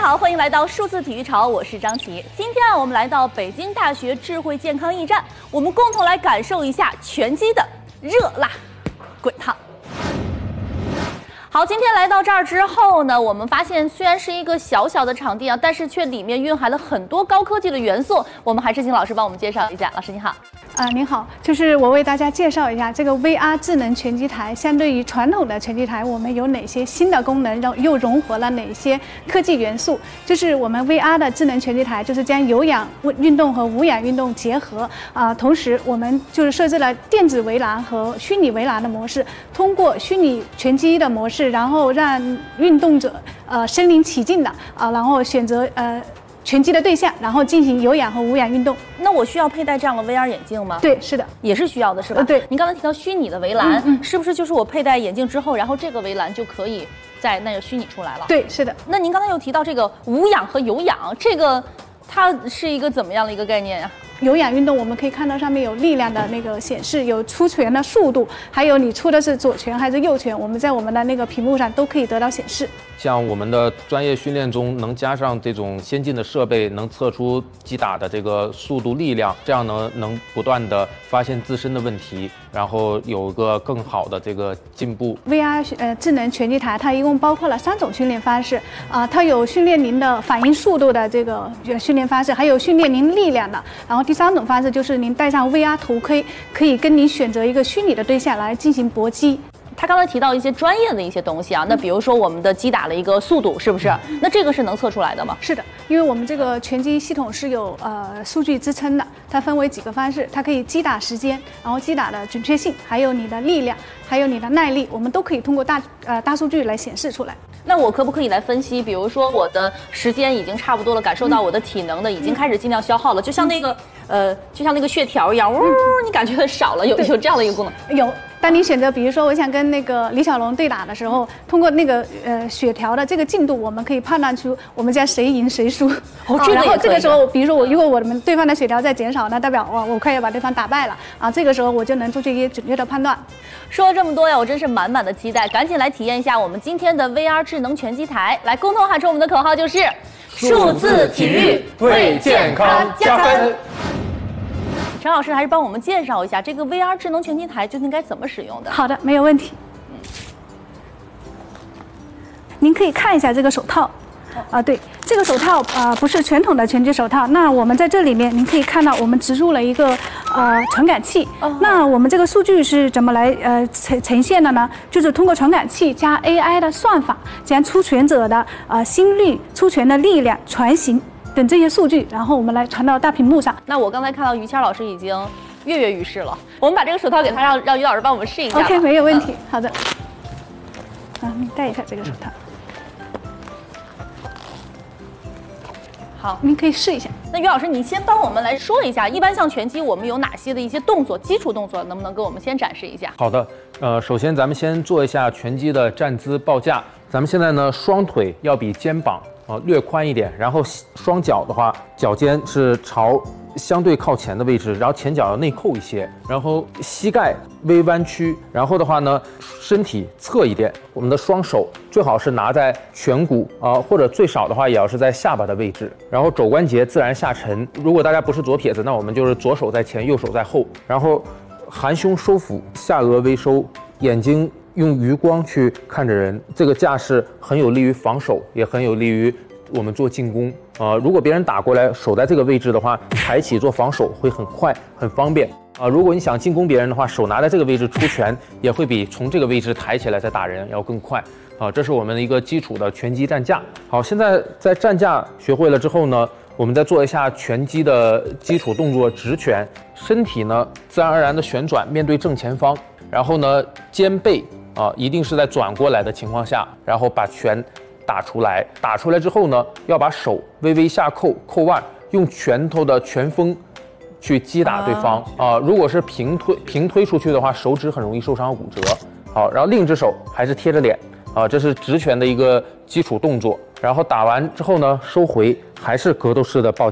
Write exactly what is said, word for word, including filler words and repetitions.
好，欢迎来到数字体育潮，我是张琪。今天啊，我们来到北京大学智慧健康驿站，我们共同来感受一下拳击的热辣滚烫。好，今天来到这儿之后呢，我们发现虽然是一个小小的场地啊，但是却里面蕴含了很多高科技的元素。我们还是请老师帮我们介绍一下。老师你好。 啊、呃，您好，就是我为大家介绍一下这个 V R 智能拳击台，相对于传统的拳击台，我们有哪些新的功能，又又融合了哪些科技元素？就是我们 V R 的智能拳击台，就是将有氧运动和无氧运动结合啊、呃，同时我们就是设置了电子围栏和虚拟围栏的模式，通过虚拟拳击的模式，然后让运动者呃身临其境的啊、呃，然后选择呃。拳击的对象，然后进行有氧和无氧运动。 那我需要佩戴这样的 V R 眼镜吗？ 对，是的， 也是需要的，是吧？ 呃、对。 您刚才提到虚拟的围栏， 嗯嗯、 是不是就是我佩戴眼镜之后，然后这个围栏就可以在那个虚拟出来了？ 对，是的。 那您刚才又提到这个无氧和有氧，这个它是一个怎么样的一个概念呀、啊？ 有氧运动，我们可以看到上面有力量的那个显示，有出拳的速度，还有你出的是左拳还是右拳，我们在我们的那个屏幕上都可以得到显示。 像我们的专业训练中能加上这种先进的设备，能测出击打的这个速度、力量，这样呢能不断的发现自身的问题，然后有一个更好的这个进步。 V R 呃智能拳击台它一共包括了三种训练方式啊、呃，它有训练您的反应速度的这个训练方式，还有训练您力量的，然后第三种方式就是您戴上 V R 头盔，可以跟您选择一个虚拟的对象来进行搏击。 他刚才提到一些专业的一些东西啊，那比如说我们的击打的一个速度，是不是？那这个是能测出来的吗？ 是的，因为我们这个拳击系统是有呃数据支撑的，它分为几个方式，它可以击打时间，然后击打的准确性，还有你的力量，还有你的耐力，我们都可以通过大呃大数据来显示出来。 那我可不可以来分析？比如说我的时间已经差不多了，感受到我的体能的已经开始尽量消耗了，就像那个呃，就像那个血条一样，呜，你感觉很少了，有有这样的一个功能？ 有。当你选择，比如说我想跟那个李小龙对打的时候，通过那个呃血条的这个进度，我们可以判断出我们将谁赢谁输。 哦，这个也可以。 然后这个时候，比如说我如果我们对方的血条在减少，那代表哇我快要把对方打败了啊，这个时候我就能做这些准确的判断。 说了这么多呀，我真是满满的期待，赶紧来体验一下我们今天的 V R 智能拳击台。来，共同喊出我们的口号就是： 数字体育为健康加分。 陈老师还是帮我们介绍一下这个 V R 智能拳击台究竟该怎么使用的？ 好的，没有问题。嗯，您可以看一下这个手套。啊，对，这个手套啊、呃、不是传统的拳击手套。那我们在这里面，您可以看到我们植入了一个呃传感器。哦、那我们这个数据是怎么来呃呈呈现的呢？就是通过传感器加 A I 的算法，将出拳者的呃心率、出拳的力量、船型等这些数据，然后我们来传到大屏幕上。 那我刚才看到于谦老师已经跃跃欲试了，我们把这个手套给他，让让于老师帮我们试一下。 OK， 没有问题。嗯、好的。啊，你戴一下这个手套。 好， 您可以试一下。 那于老师，你先帮我们来说一下，一般像拳击，我们有哪些的一些动作，基础动作，能不能给我们先展示一下？ 好的，呃，首先咱们先做一下拳击的站姿抱架。咱们现在呢，双腿要比肩膀呃略宽一点，然后双脚的话，脚尖是朝相对靠前的位置，然后前脚要内扣一些，然后膝盖微弯曲，然后的话呢，身体侧一点，我们的双手最好是拿在颧骨啊、呃，或者最少的话也要是在下巴的位置，然后肘关节自然下沉。如果大家不是左撇子，那我们就是左手在前，右手在后，然后含胸收腹，下颚微收，眼睛用余光去看着人，这个架势很有利于防守，也很有利于我们做进攻。呃，如果别人打过来，手在这个位置的话，抬起做防守会很快，很方便。啊、呃，如果你想进攻别人的话，手拿在这个位置出拳，也会比从这个位置抬起来再打人要更快。啊、呃，这是我们的一个基础的拳击站架。好，现在在站架学会了之后呢，我们再做一下拳击的基础动作直拳，身体呢自然而然的旋转，面对正前方，然后呢肩背啊、呃、一定是在转过来的情况下，然后把拳打出来，打出来之后呢，要把手微微下扣，扣腕，用拳头的拳锋去击打对方啊、呃。如果是平推平推出去的话，手指很容易受伤骨折。好，然后另一只手还是贴着脸啊、呃，这是直拳的一个基础动作。然后打完之后呢，收回，还是格斗式的抱。